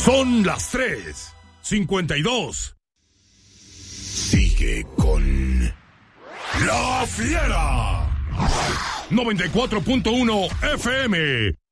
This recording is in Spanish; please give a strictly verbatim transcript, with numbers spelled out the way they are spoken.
Son las tres cincuenta y dos. Sigue con La Fiera. noventa y cuatro punto uno F M.